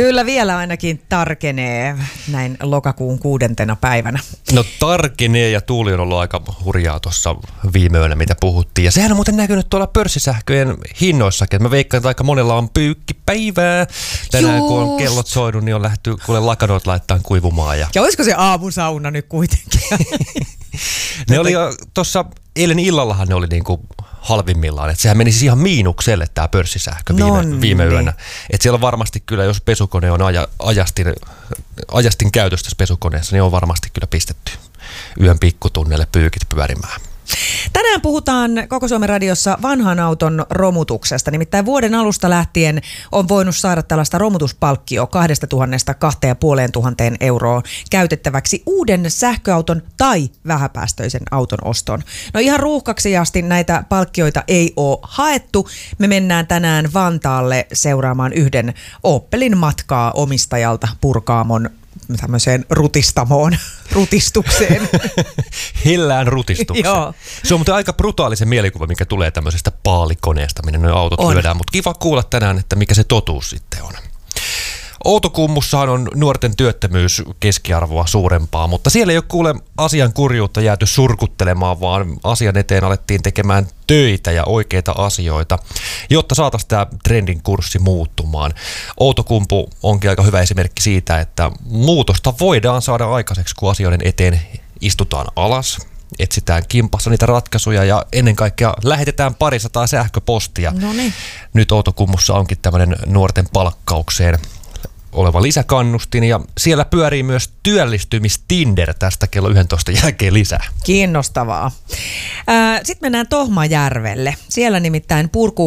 Kyllä vielä ainakin tarkenee näin lokakuun 6. päivänä. No tarkenee ja tuuli on ollut aika hurjaa tuossa viime yönä, mitä puhuttiin. Ja sehän on muuten näkynyt tuolla pörssisähköjen hinnoissakin. Että mä veikkaan, että aika monella on pyykkipäivää. Tänään kun on kellot soinut, niin on lähty kuule lakanot laittaa kuivumaan. Ja olisiko se aamusauna nyt kuitenkin? Ne oli jo tuossa eilen illallahan ne oli niinku halvimmillaan. Että sehän meni siis ihan miinukselle tämä pörssisähkö viime yönä. Että siellä on varmasti kyllä, jos pesukone on ajastin käytössä pesukoneessa, niin on varmasti kyllä pistetty yön pikkutunnelle pyykit pyörimään. Tänään puhutaan Koko Suomen radiossa vanhan auton romutuksesta. Nimittäin vuoden alusta lähtien on voinut saada tällaista romutuspalkkioa 2 000 2 500 euroa käytettäväksi uuden sähköauton tai vähäpäästöisen auton ostoon. No ihan ruuhkaksi asti näitä palkkioita ei ole haettu. Me mennään tänään Vantaalle seuraamaan yhden Opelin matkaa omistajalta Purkaamon tämmöiseen rutistukseen. Hillään rutistukseen. Joo. Se on muuten aika brutaalisen mielikuva, mikä tulee tämmöisestä paalikoneesta, minne nuo autot lyödään. Mutta kiva kuulla tänään, että mikä se totuus sitten on. Outokummussahan on nuorten työttömyys keskiarvoa suurempaa, mutta siellä ei ole kuule asian kurjuutta jääty surkuttelemaan, vaan asian eteen alettiin tekemään töitä ja oikeita asioita, jotta saataisiin tämä trendin kurssi muuttumaan. Outokumpu onkin aika hyvä esimerkki siitä, että muutosta voidaan saada aikaiseksi, kun asioiden eteen istutaan alas, etsitään kimpassa niitä ratkaisuja ja ennen kaikkea lähetetään 200 sähköpostia. Noniin. Nyt Outokummussa onkin tämmöinen nuorten palkkaukseen oleva lisäkannustin ja siellä pyörii myös työllistymistinder tästä kello 11 jälkeen lisää. Kiinnostavaa. Sitten mennään Tohmajärvelle. Siellä nimittäin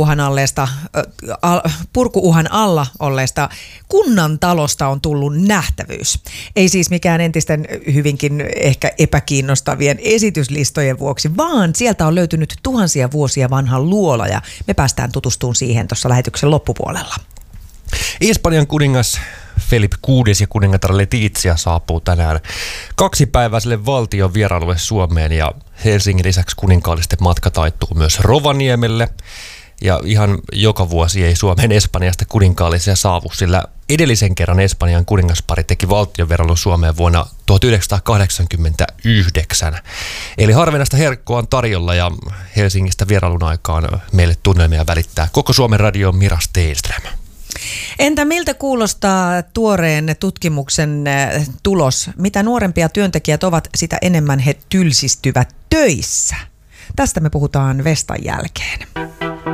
purkuuhan alla olleesta kunnan talosta on tullut nähtävyys. Ei siis mikään entisten hyvinkin ehkä epäkiinnostavien esityslistojen vuoksi, vaan sieltä on löytynyt tuhansia vuosia vanha luola ja me päästään tutustumaan siihen tuossa lähetyksen loppupuolella. Espanjan kuningas Felipe VI ja kuningatar Letizia saapuu tänään 2-päiväiselle valtion vierailulle Suomeen ja Helsingin lisäksi kuninkaallisten matka taittuu myös Rovaniemelle. Ja ihan joka vuosi ei Suomen Espanjasta kuninkaallisia saavu, sillä edellisen kerran Espanjan kuningaspari teki valtionvierailun Suomeen vuonna 1989. Eli harvinaista herkkoa on tarjolla ja Helsingistä vierailun aikaan meille tunnelmia välittää Koko Suomen radion Mira Steenström. Entä miltä kuulostaa tuoreen tutkimuksen tulos? Mitä nuorempia työntekijät ovat, sitä enemmän he tylsistyvät töissä. Tästä me puhutaan Vestan jälkeen.